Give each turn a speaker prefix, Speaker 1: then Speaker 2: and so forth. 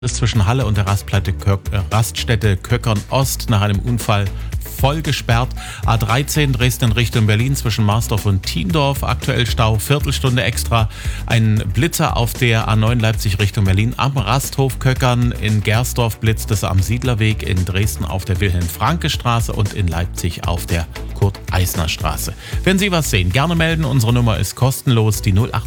Speaker 1: Ist zwischen Halle und der Raststätte Köckern Ost nach einem Unfall voll gesperrt. A13 Dresden Richtung Berlin zwischen Marsdorf und Thiendorf. Aktuell Stau, Viertelstunde extra. Ein Blitzer auf der A9 Leipzig Richtung Berlin am Rasthof Köckern. In Gersdorf blitzt es am Siedlerweg, in Dresden auf der Wilhelm-Franke-Straße und in Leipzig auf der Kurt-Eisner-Straße. Wenn Sie was sehen, gerne melden. Unsere Nummer ist kostenlos, die 08.